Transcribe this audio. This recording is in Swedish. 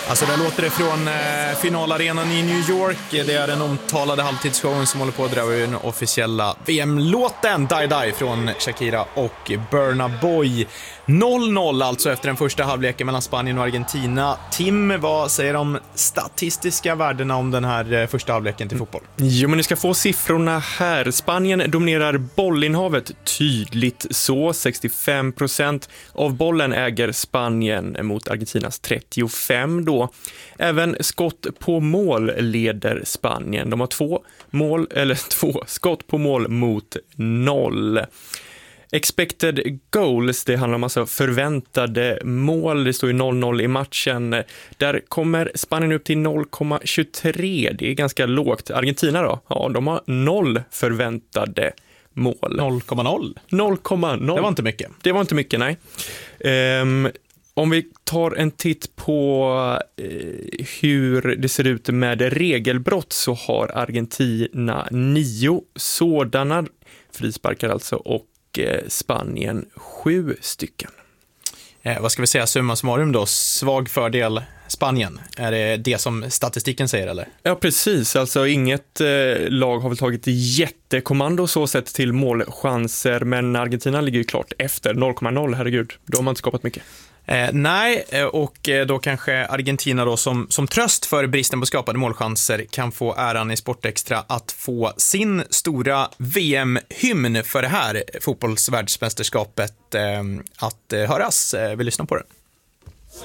Alltså där låter det från finalarenan i New York. Det är den omtalade halvtidsshowen som håller på att dra ur den officiella VM-låten Die Die från Shakira och Burna Boy. 0-0 alltså efter den första halvleken mellan Spanien och Argentina. Tim, vad säger de statistiska värdena om den här första halvleken till fotboll? Jo, men ni ska få siffrorna här. Spanien dominerar bollinnehavet tydligt så. 65% av bollen äger Spanien mot Argentinas 35% då. Även skott på mål leder Spanien. De har två skott på mål mot 0. Expected goals, det handlar om alltså förväntade mål. Det står ju 0-0 i matchen. Där kommer Spanien upp till 0,23. Det är ganska lågt. Argentina då? Ja, de har 0 förväntade mål. 0,0? 0,0. Det var inte mycket. Det var inte mycket, nej. Om vi tar en titt på hur det ser ut med regelbrott så har Argentina 9 sådana frisparkar alltså och Spanien 7 stycken. Vad ska vi säga, summa summarum då? Svag fördel Spanien. Är det som statistiken säger eller? Ja, precis. Alltså inget lag har väl tagit jättekommando så sett till målchanser, men Argentina ligger ju klart efter 0,0, herregud. Då har man inte skapat mycket. Nej, och då kanske Argentina då som tröst för bristen på skapade målchanser kan få äran i Sportextra att få sin stora VM-hymn för det här fotbollsvärldsmästerskapet att höras. Vi lyssnar på den.